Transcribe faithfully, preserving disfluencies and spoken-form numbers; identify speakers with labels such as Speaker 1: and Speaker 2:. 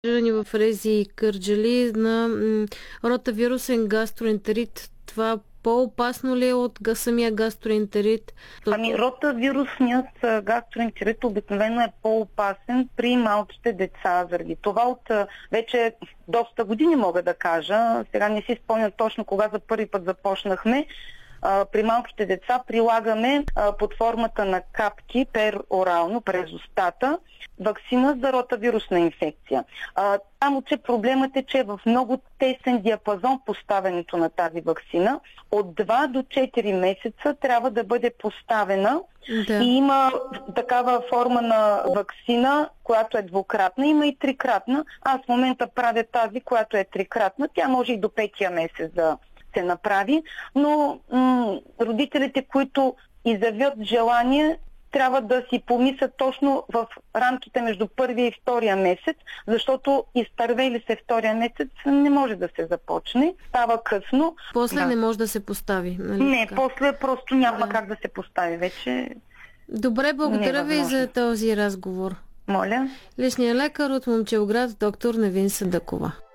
Speaker 1: Ни в Рези и Кърджали на м, ротавирусен гастроентерит. Това по-опасно ли е от га- самия гастроентерит?
Speaker 2: Ами ротавирусният а, гастроентерит обикновено е по-опасен при малките деца. Заради това от а, вече доста години мога да кажа. Сега не си спомням точно кога за първи път започнахме. А, при малките деца прилагаме а, под формата на капки перорално през устата ваксина за ротавирусна инфекция. А, само, че проблемът е, че е в много тесен диапазон поставянето на тази ваксина. От два до четири месеца трябва да бъде поставена.
Speaker 1: Да.
Speaker 2: И има такава форма на ваксина, която е двукратна, има и трикратна. Аз в момента правя тази, която е трикратна. Тя може и до петия месец да се направи, но м- родителите, които изявят желание, трябва да си помислят точно в рамките между първия и втория месец, защото изтървели се втория месец не може да се започне. Става късно.
Speaker 1: После
Speaker 2: да.
Speaker 1: не може да се постави. Нали
Speaker 2: Не,
Speaker 1: така?
Speaker 2: после просто няма
Speaker 1: Да.
Speaker 2: как да се постави вече.
Speaker 1: Добре, благодаря ви
Speaker 2: Невъзможно.
Speaker 1: за този разговор.
Speaker 2: Моля.
Speaker 1: Личният лекар от Момчилград, доктор Невин Съдъкова.